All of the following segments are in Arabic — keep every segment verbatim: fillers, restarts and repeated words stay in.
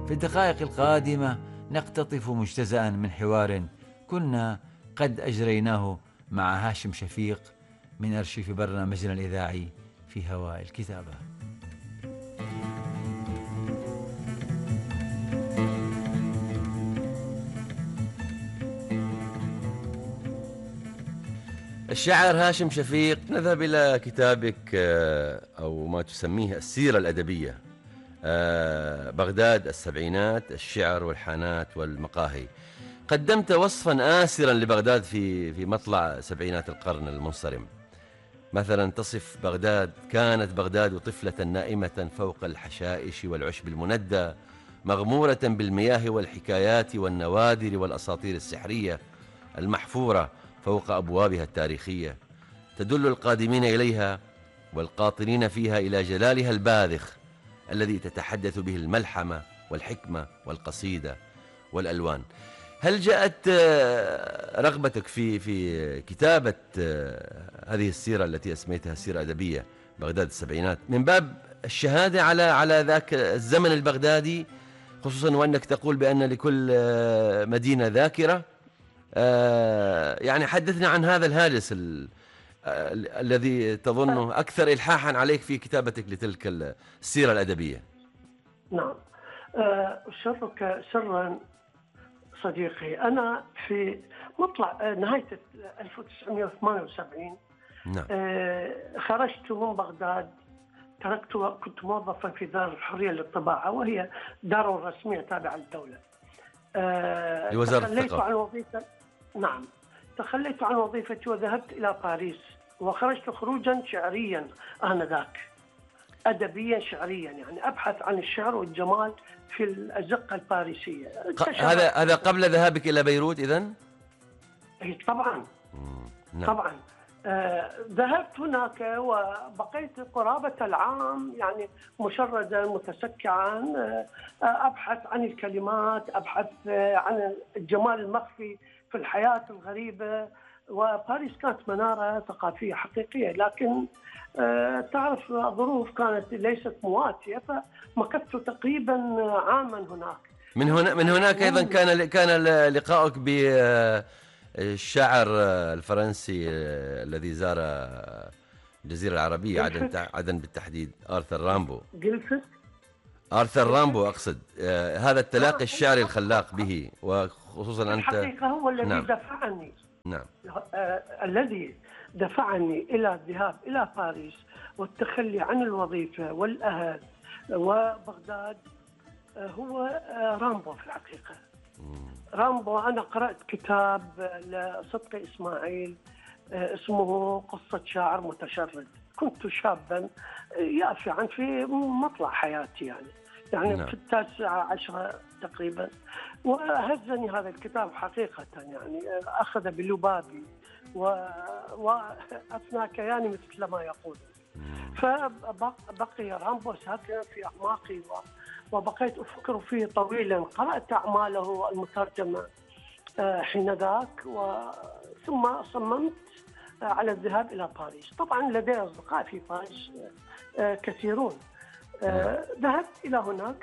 في الدقائق القادمة نقتطف مجتزأ من حوار كنا قد أجريناه مع هاشم شفيق من أرشيف برنامجنا الإذاعي في هواء الكتابة. الشاعر هاشم شفيق، نذهب إلى كتابك أو ما تسميه السيرة الأدبية، بغداد السبعينات، الشعر والحانات والمقاهي. قدمت وصفا آسرا لبغداد في في مطلع سبعينات القرن المنصرم. مثلا تصف بغداد: كانت بغداد طفلة نائمة فوق الحشائش والعشب المندى، مغمورة بالمياه والحكايات والنوادر والأساطير السحرية المحفورة فوق أبوابها التاريخية، تدل القادمين إليها والقاطنين فيها إلى جلالها الباذخ الذي تتحدث به الملحمة والحكمة والقصيدة والألوان. هل جاءت رغبتك في في كتابة هذه السيرة التي أسميتها سيرة أدبية بغداد السبعينات من باب الشهادة على على ذاك الزمن البغدادي، خصوصا وأنك تقول بأن لكل مدينة ذاكرة؟ يعني حدثنا عن هذا الهاجس الذي تظنه أكثر إلحاحا عليك في كتابتك لتلك السيرة الأدبية. نعم، شرك سرا صديقي، أنا في مطلع نهاية ألف وتسعمائة وثمانية وسبعين نعم. خرجت من بغداد، تركت، كنت موظفا في دار الحرية للطباعة وهي دار رسمية تابعة للدولة. لوزارة تخليت الثقافة. عن وظيفة نعم تخليت عن وظيفتي وذهبت إلى باريس، وخرجت خروجا شعريا آنذاك، أدبيا شعريا، يعني أبحث عن الشعر والجمال في الأزقة الباريسية. هذا هذا قبل ذهابك إلى بيروت إذن؟ طبعا. نعم. طبعا آه ذهبت هناك وبقيت قرابة العام، يعني مشردا متسكعا، آه أبحث عن الكلمات، أبحث آه عن الجمال المخفي في الحياة الغريبة. وباريس كانت منارة ثقافية حقيقية، لكن آه تعرف ظروف كانت ليست مواتية، فمكثت تقريبا عاما هناك. من هنا من هناك أيضا كان كان لقاؤك بالشاعر الفرنسي الذي زار الجزيرة العربية، عدن عدن بالتحديد، آرثر رامبو. جلفت آرثر رامبو أقصد. آه هذا التلاقي الشعري الخلاق به، وخصوصا أنت. الحقيقة هو الذي نعم. دفعني نعم. آه الذي دفعني إلى الذهاب إلى باريس والتخلي عن الوظيفة والأهل وبغداد، آه هو آه رامبو في الحقيقة. مم. رامبو، أنا قرأت كتاب لصدقي إسماعيل آه اسمه قصة شاعر متشرد. كنت شابا يافعا في مطلع حياتي، يعني يعني نعم. في التاسعة عشرة تقريبا، وهزني هذا الكتاب حقيقة، يعني أخذ بلبابي وأفنى كياني مثل ما يقول. فبقي رامبو ساكنا في أعماقي وبقيت أفكر فيه طويلا. قرأت أعماله المترجمة حين ذاك، ثم صممت على الذهاب إلى باريس. طبعا لدي أصدقاء في باريس كثيرون. ذهبت إلى هناك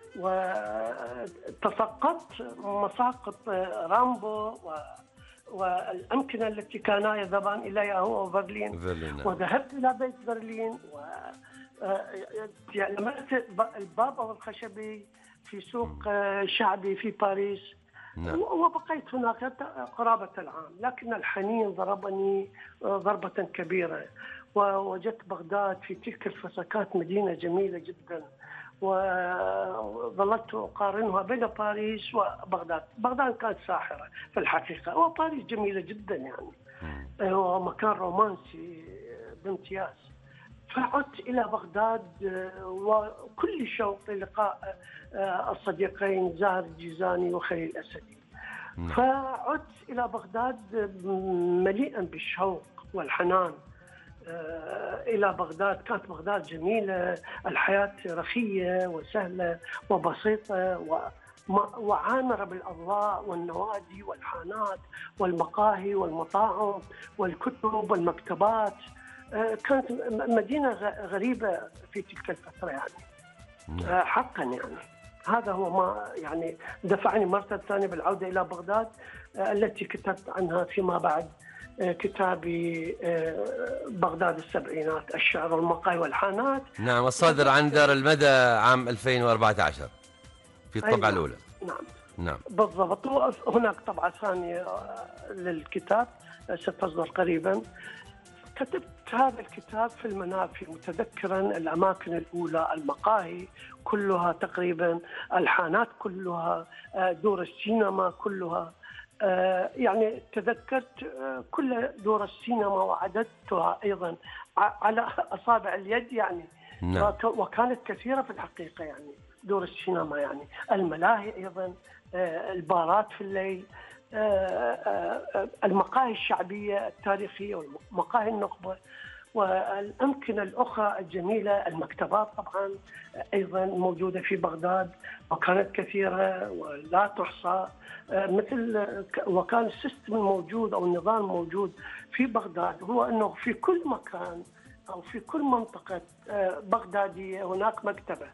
وتفقدت مساقط رامبو والأمكنة التي كانا يذهبان إليها هو وبرلين، وذهبت إلى بيت برلين ولمست الباب الخشبي في سوق شعبي في باريس. نعم. وبقيت هناك قرابة العام، لكن الحنين ضربني ضربة كبيرة، ووجدت بغداد في تلك الفسكات مدينة جميلة جدا، وظلت أقارنها بين باريس وبغداد. بغداد كانت ساحرة في الحقيقة، وباريس جميلة جدا، يعني ومكان رومانسي بامتياز. فعدت إلى بغداد وكل شوق للقاء الصديقين زاهر الجيزاني وخليل الأسدي. فعدت إلى بغداد مليئا بالشوق والحنان إلى بغداد. كانت بغداد جميلة، الحياة رخية وسهلة وبسيطة وعامرة بالأضواء والنوادي والحانات والمقاهي والمطاعم والكتب والمكتبات. كانت مدينة غريبة في تلك الفترة، يعني حقا يعني. هذا هو ما يعني دفعني مرة ثانية بالعودة إلى بغداد، التي كتبت عنها فيما بعد كتابي بغداد السبعينات، الشعر والمقاهي والحانات. نعم، الصادر عن دار المدى عام ألفين وأربعة عشر في الطبعة أيوة. الأولى. نعم نعم بالضبط. هناك طبعة ثانية للكتاب ستصدر قريبا. كتبت هذا الكتاب في المنافي متذكرا الأماكن الأولى، المقاهي كلها تقريبا، الحانات كلها، دور السينما كلها. يعني تذكرت كل دور السينما وعددتها أيضا على أصابع اليد يعني. نعم. وكانت كثيرة في الحقيقة يعني دور السينما، يعني الملاهي أيضا، البارات في الليل، المقاهي الشعبية التاريخية ومقاهي النخبة والأمكنة الأخرى الجميلة، المكتبات طبعا أيضا موجودة في بغداد وكانت كثيرة ولا تحصى. مثل وكان السيستم الموجود أو النظام الموجود في بغداد هو أنه في كل مكان أو في كل منطقة بغدادية هناك مكتبة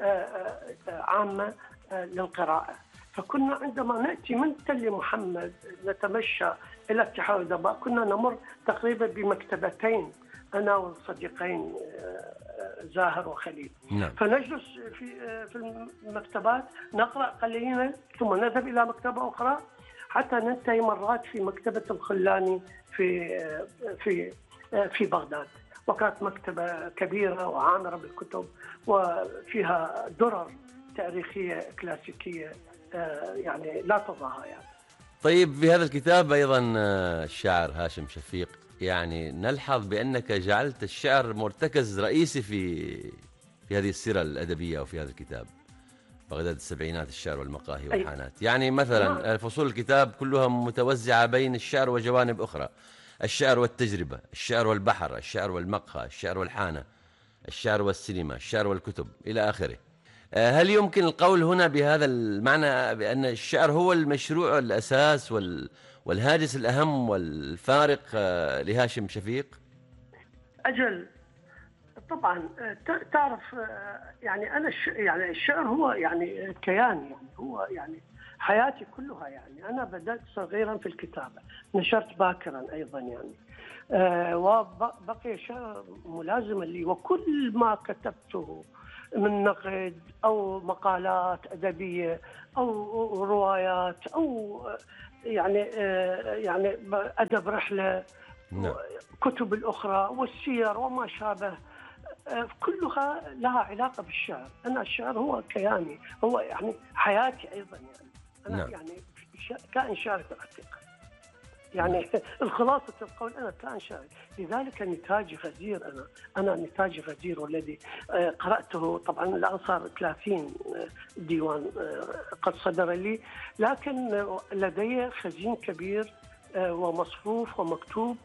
عامة للقراءة. فكنا عندما نأتي من تل محمد نتمشى إلى اتحاد الأدباء كنا نمر تقريبا بمكتبتين أنا والصديقين زاهر وخليل. نعم. فنجلس في في المكتبات نقرأ قليلا ثم نذهب إلى مكتبة أخرى حتى ننتهي مرات في مكتبة الخلاني في في في بغداد، وكانت مكتبة كبيرة وعامرة بالكتب وفيها درر تاريخية كلاسيكية يعني لا تضاهى يعني. طيب، في هذا الكتاب أيضا الشاعر هاشم شفيق، يعني نلحظ بأنك جعلت الشعر مرتكز رئيسي في في هذه السيرة الأدبية وفي هذا الكتاب بغداد السبعينات، الشعر والمقاهي والحانات. يعني مثلا فصول الكتاب كلها متوزعة بين الشعر وجوانب أخرى: الشعر والتجربة، الشعر والبحر، الشعر والمقهى، الشعر والحانة، الشعر والسينما، الشعر والكتب إلى آخره. هل يمكن القول هنا بهذا المعنى بأن الشعر هو المشروع الأساس والهاجس الأهم والفارق لهاشم شفيق؟ أجل طبعا. تعرف يعني أنا يعني الشعر هو يعني كيان، يعني هو يعني حياتي كلها. يعني أنا بدأت صغيرا في الكتابة، نشرت باكرا أيضا يعني، وبقي الشعر ملازما لي، وكل ما كتبته من نقد أو مقالات أدبية أو روايات أو يعني يعني أدب رحلة، نعم. كتب الأخرى والسير وما شابه، كلها لها علاقة بالشعر. أنا الشعر هو كياني، هو يعني حياتي أيضا يعني. أنا نعم. يعني كائن شعري في الحقيقة يعني. الخلاصة القول أنا كائن شعري، لذلك نتاجي غزير. أنا أنا نتاجي غزير، والذي قرأته طبعا الآن صار ثلاثين ديوان قد صدر لي، لكن لدي خزين كبير ومصفوف ومكتوب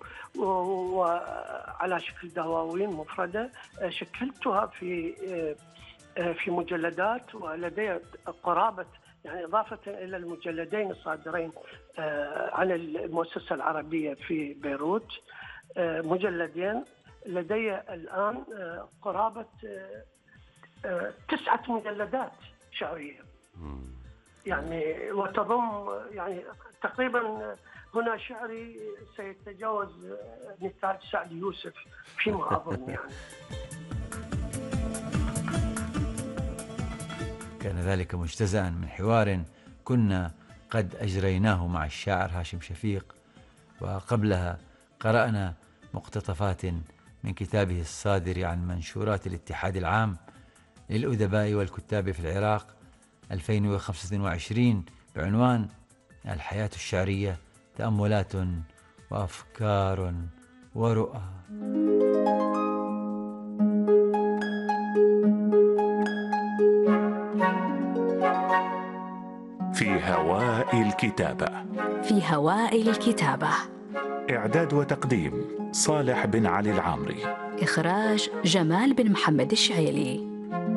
وعلى شكل دواوين مفردة شكلتها في في مجلدات، ولدي قرابة يعني إضافة إلى المجلدين الصادرين عن المؤسسة العربية في بيروت، مجلدين لدي الآن قرابة تسعة مجلدات شعرية يعني، وتضم يعني تقريبا هنا شعري سيتجاوز نتاج سعد يوسف فيما أظن يعني. كان ذلك مجتزأ من حوار كنا قد أجريناه مع الشاعر هاشم شفيق، وقبلها قرأنا مقتطفات من كتابه الصادر عن منشورات الاتحاد العام للأدباء والكتاب في العراق ألفين وخمسة وعشرين بعنوان الحياة الشعرية، تأملات وأفكار ورؤى. في هواء الكتابة. في هواء الكتابة. إعداد وتقديم صالح بن علي العامري. إخراج جمال بن محمد الشعيلي.